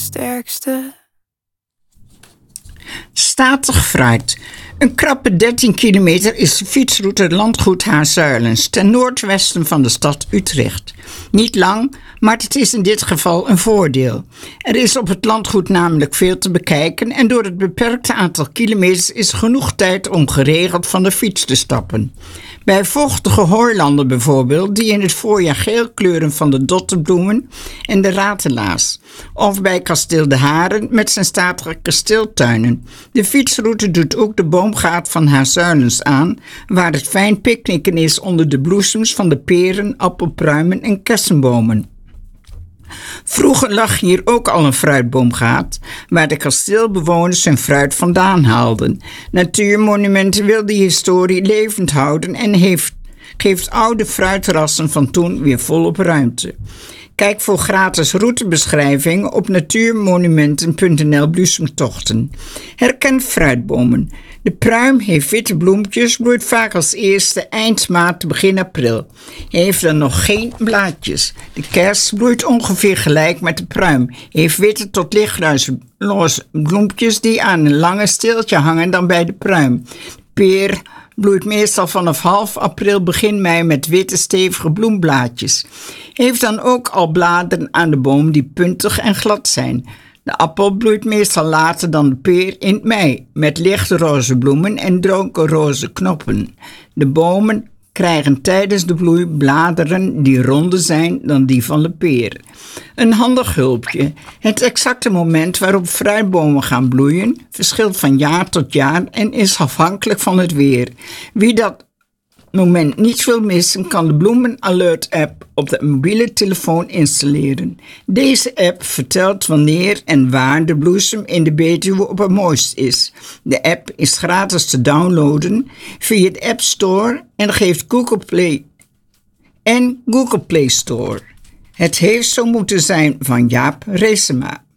sterkste. Statig fruit. Een krappe 13 kilometer is de fietsroute Landgoed Haarzuilens, ten noordwesten van de stad Utrecht. Niet lang, maar het is in dit geval een voordeel. Er is op het landgoed namelijk veel te bekijken en door het beperkte aantal kilometers is genoeg tijd om geregeld van de fiets te stappen. Bij vochtige hooilanden bijvoorbeeld, die in het voorjaar geel kleuren van de dotterbloemen en de ratelaars. Of bij kasteel De Haren met zijn statige kasteeltuinen. De fietsroute doet ook de boomgaard van Haarzuilens aan, waar het fijn picknicken is onder de bloesems van de peren, appelpruimen en kersenbomen. Vroeger lag hier ook al een fruitboomgaard, waar de kasteelbewoners hun fruit vandaan haalden. Natuurmonumenten wil die historie levend houden en geeft oude fruitrassen van toen weer volop ruimte. Kijk voor gratis routebeschrijvingen op natuurmonumenten.nl bloesemtochten. Herken fruitbomen. De pruim heeft witte bloempjes, bloeit vaak als eerste eind maart, begin april. Heeft dan nog geen blaadjes. De kers bloeit ongeveer gelijk met de pruim. Heeft witte tot lichtroze bloempjes die aan een langer steeltje hangen dan bij de pruim. De peer bloeit meestal vanaf half april, begin mei met witte stevige bloemblaadjes. Heeft dan ook al bladeren aan de boom die puntig en glad zijn. De appel bloeit meestal later dan de peer in mei, met lichte roze bloemen en donkerroze knoppen. De bomen krijgen tijdens de bloei bladeren die ronder zijn dan die van de peer. Een handig hulpje. Het exacte moment waarop fruitbomen gaan bloeien verschilt van jaar tot jaar en is afhankelijk van het weer. Wie dat moment niet wil missen, kan de Bloemen Alert app op de mobiele telefoon installeren. Deze app vertelt wanneer en waar de bloesem in de Betuwe op het mooist is. De app is gratis te downloaden via de App Store en geeft Google Play Store. Het heeft zo moeten zijn van Jaap Reesema.